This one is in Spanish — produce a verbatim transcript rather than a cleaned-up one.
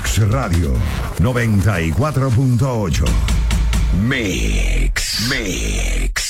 Mix Radio noventa y cuatro punto ocho. Mix, Mix.